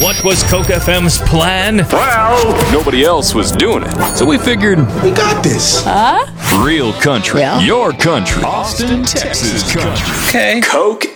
What was Coke FM's plan? Well, nobody else was doing it, so we figured We got this. real country, Real? your country, Austin, Texas country. Okay. Coke